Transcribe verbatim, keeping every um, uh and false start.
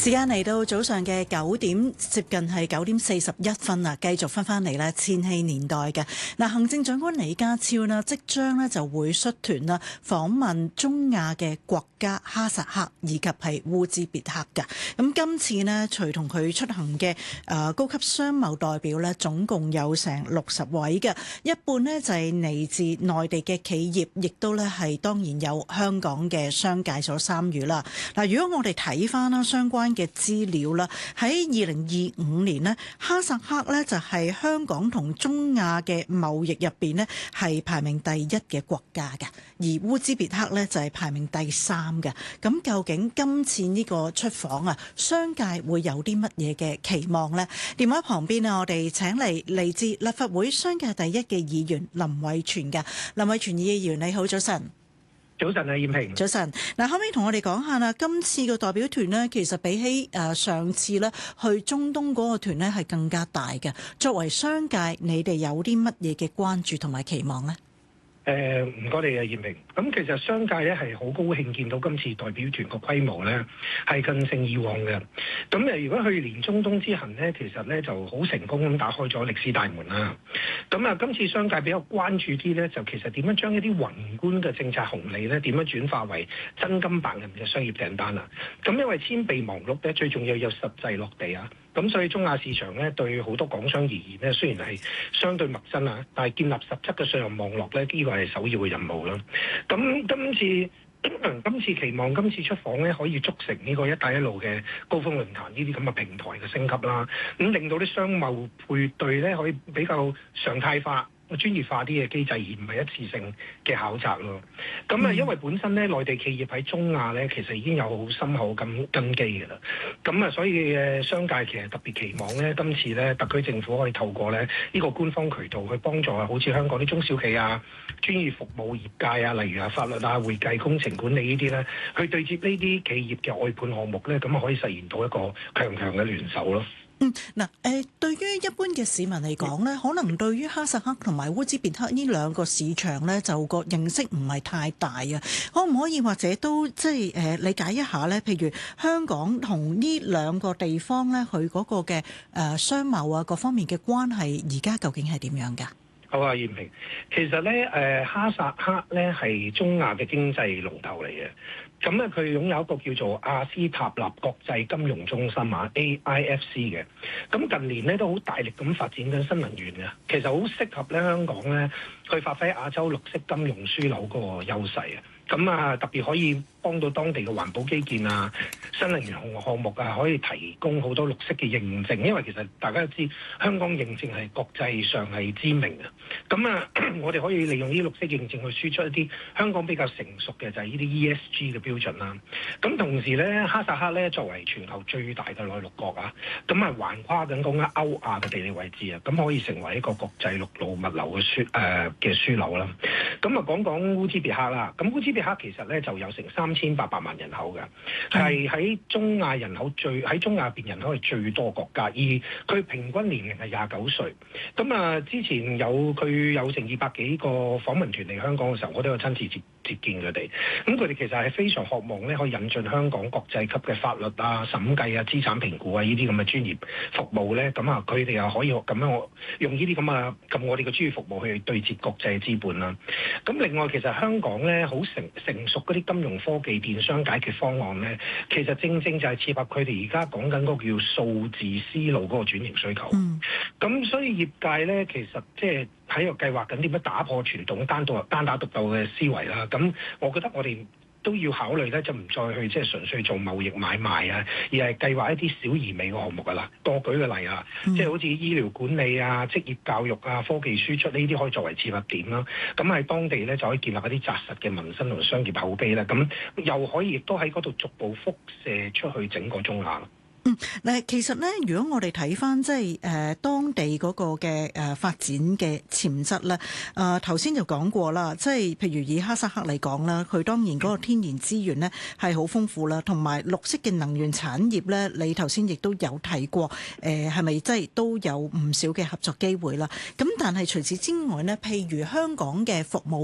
時間嚟到早上嘅九點，接近係九點四十一分啦。繼續翻翻嚟咧千禧年代嘅嗱，行政長官李家超呢，即將呢就會率團啦訪問中亞嘅國家哈薩克以及係烏茲別克嘅。咁今次呢，隨同佢出行嘅誒高級商貿代表呢，總共有成六十位嘅，一半呢就係嚟自內地嘅企業，亦都呢係當然有香港嘅商界所參與啦。嗱，如果我哋睇翻啦相關嘅資料啦，喺二零二五年呢，哈薩克呢就係香港同中亞嘅貿易入邊呢係排名第一嘅國家嘅，而烏茲別克呢就係排名第三嘅。咁究竟今次呢個出訪啊，商界會有啲乜嘢嘅期望呢？電話旁邊啊，我哋請嚟嚟自立法會商界第一嘅議員林偉全嘅。林偉全議員你好，早晨。 早晨啊，燕平。 早晨。嗱，可唔可以同我哋講下啦？今次個代表團呢，其實比起誒上次咧去中東嗰個團呢係更加大嘅。作為商界，你哋有啲乜嘢嘅關注同埋期望呢？ 誒唔該你啊，燕平。咁其實商界咧係好高興見到今次代表團個規模咧係更勝以往嘅。咁誒，如果去年中東之行咧，其實咧就好成功咁打開咗歷史大門啦。咁啊，今次商界比較關注啲咧，就其實點樣將一啲宏觀嘅政策紅利咧，點樣轉化為真金白銀嘅商業訂單啊？咁因為千備忙碌咧，最重要有實際落地啊。咁所以中亞市場咧對好多港商而言咧，雖然係相對陌生啊，但係建立實質嘅信用網絡咧，呢個係首要嘅任務啦。咁今次今次期望今次出訪咧，可以促成呢個一帶一路嘅高峰論壇呢啲咁嘅平台嘅升級啦，咁令到啲商貿配對咧可以比較常態化、專業化啲嘅機制，而唔係一次性嘅考察咯。咁啊，因為本身咧內地企業喺中亞咧，其實已經有好深厚根根基嘅啦。咁啊，所以誒商界其實特別期望咧，今次咧特區政府可以透過咧呢個官方渠道去幫助啊，好似香港啲中小企啊、專業服務業界啊，例如啊法律啊、會計、工程管理呢啲咧，去對接呢啲企業嘅外判項目咧，咁啊可以實現到一個強強嘅聯手咯。 嗯，嗱，誒，對於一般嘅市民嚟講咧，可能對於哈薩克同埋烏茲別克呢兩個市場咧，就個認識唔係太大啊。可唔可以或者都即係誒理解一下咧？譬如香港同呢兩個地方咧，佢嗰個嘅誒商貿啊各方面嘅關係，而家究竟係點樣㗎？ 好啊，燕平。其實咧，誒哈薩克咧係中亞嘅經濟龍頭嚟嘅。咁咧，佢擁有一個叫做阿斯塔納國際金融中心啊 （A I F C） 嘅。咁近年咧都好大力咁發展緊新能源嘅，其實好適合咧香港咧去發揮亞洲綠色金融樞紐嗰個優勢啊。咁啊，特別可以幫到當地嘅環保基建啊、新能源項項目啊，可以提供好多綠色嘅認證。因為其實大家都知香港認證係國際上係知名嘅。咁啊，我哋可以利用呢啲綠色認證去輸出一啲香港比較成熟嘅就係呢啲 E S G 嘅標準啦。咁同時咧，哈薩克咧作為全球最大嘅內陸國啊，咁啊橫跨緊講緊歐亞嘅地理位置啊，咁可以成為一個國際陸路物流嘅樞誒嘅樞紐啦。咁啊講講烏茲別克啦，咁烏茲別克其實咧就有成三千八百萬人口嘅，係喺中亞人口最喺中亞邊人口係最多國家，而佢平均年齡係廿九歲。咁啊，之前有佢有成二百幾個訪問團嚟香港嘅時候，我都有親自接接見佢哋。咁佢哋其實係非常渴望咧，可以引進香港國際級嘅法律啊、審計啊、資產評估啊呢啲咁嘅專業服務咧。咁啊，佢哋又可以咁樣用呢啲咁啊，咁我哋嘅專業服務去對接國際資本啦。咁另外，其實香港咧好成成熟嗰啲金融科技電商解決方案咧，其實正正就係切合佢哋而家講緊嗰個叫數字思路嗰個轉型需求。咁、嗯、所以業界咧，其實即係喺度計劃緊點樣打破傳統單獨單打獨鬥嘅思維啦。咁我覺得我哋都要考慮咧，就唔再去即係純粹做貿易買賣啊，而係計劃一啲小而美嘅項目噶啦。多舉個例啊，嗯、即係好似醫療管理啊、職業教育啊、科技輸出呢啲可以作為切入點啦。咁喺當地咧就可以建立一啲紮實嘅民生同商業口碑啦。咁又可以亦都喺嗰度逐步輻射出去整個中亞。 嗯，嗱，其實咧，如果我哋睇翻即係誒當地嗰個嘅誒發展嘅潛質咧，誒頭先就講過啦，即係譬如以哈薩克嚟講啦，佢當然嗰個天然資源咧係好豐富啦，同埋綠色嘅能源產業咧，你頭先亦都有提過，誒係咪即係都有唔少嘅合作機會啦？咁但係除此之外咧，譬如香港嘅服務